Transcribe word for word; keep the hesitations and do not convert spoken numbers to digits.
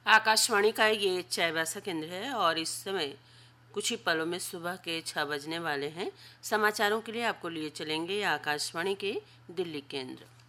आकाशवाणी का ये चाईबासा केंद्र है और इस समय कुछ ही पलों में सुबह के छः बजने वाले हैं। समाचारों के लिए आपको लिए चलेंगे आकाशवाणी के दिल्ली केंद्र।